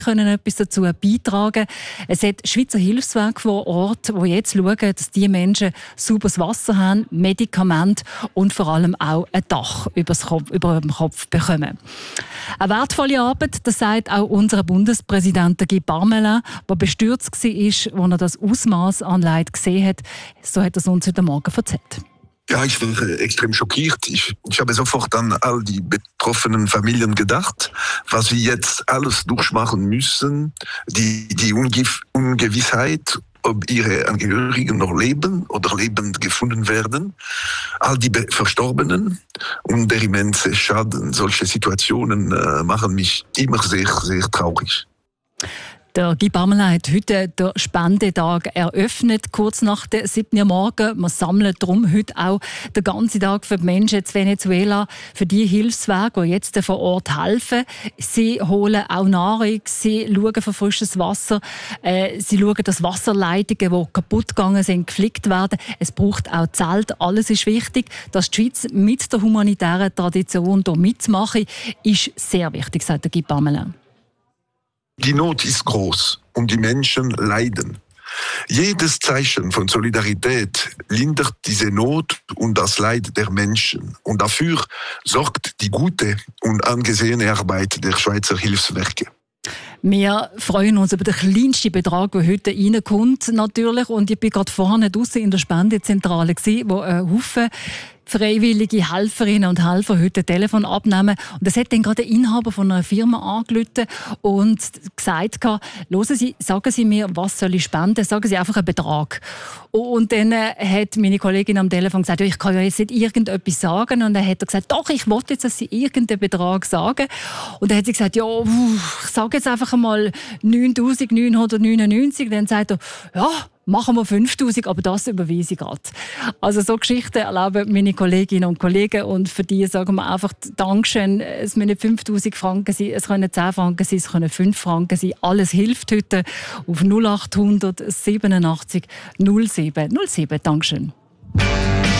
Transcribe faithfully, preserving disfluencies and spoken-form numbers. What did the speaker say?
können etwas dazu beitragen. Es hat Schweizer Hilfswerke vor Ort, die jetzt schauen, dass die Menschen sauberes Wasser haben, Medikamente und vor allem auch ein Dach über dem Kopf bekommen. Eine wertvolle Arbeit, das sagt auch unser Bundespräsident Guy Parmelin, der bestürzt war, als er das Ausmaß an Leid gesehen hat. So hat er es uns heute Morgen erzählt. Ja, ich war extrem schockiert. Ich, ich habe sofort an all die betroffenen Familien gedacht, was sie jetzt alles durchmachen müssen, die, die Ungewissheit, ob ihre Angehörigen noch leben oder lebend gefunden werden, all die Verstorbenen und der immense Schaden. Solche Situationen äh, machen mich immer sehr, sehr traurig. Der Guy Parmelin hat heute den Spendetag eröffnet, kurz nach der siebten Uhr morgen. Wir sammeln darum heute auch den ganzen Tag für die Menschen in Venezuela, für die Hilfswerke, die jetzt vor Ort helfen. Sie holen auch Nahrung, sie schauen für frisches Wasser, äh, sie schauen, dass Wasserleitungen, die kaputt gegangen sind, geflickt werden. Es braucht auch Zelte. Alles ist wichtig. Dass die Schweiz mit der humanitären Tradition hier mitmachen, ist sehr wichtig, sagt der Guy Parmelin. Die Not ist groß und die Menschen leiden. Jedes Zeichen von Solidarität lindert diese Not und das Leid der Menschen. Und dafür sorgt die gute und angesehene Arbeit der Schweizer Hilfswerke. Wir freuen uns über den kleinsten Betrag, der heute reinkommt, natürlich. Und ich war gerade vorne draussen in der Spendezentrale, wo ein Haufen freiwillige Helferinnen und Helfer heute ein Telefon abnehmen. Und es hat dann gerade der Inhaber von einer Firma angerufen und gesagt, hören Sie, sagen Sie mir, was soll ich spenden? Sagen Sie einfach einen Betrag. Und dann hat meine Kollegin am Telefon gesagt, ja, ich kann ja jetzt nicht irgendetwas sagen. Und dann hat er gesagt, doch, ich wollte jetzt, dass Sie irgendeinen Betrag sagen. Und dann hat sie gesagt, ja, ich sage jetzt einfach einmal neuntausendneunhundertneunundneunzig. Dann sagt er, ja, machen wir fünftausend, aber das überweise ich gerade. Also so Geschichten erleben meine Kolleginnen und Kollegen und für die sagen wir einfach Dankeschön. Es müssen nicht fünftausend Franken sein, es können zehn Franken sein, es können fünf Franken sein. Alles hilft heute auf null achthundert siebenundachtzig null sieben null sieben. Dankeschön.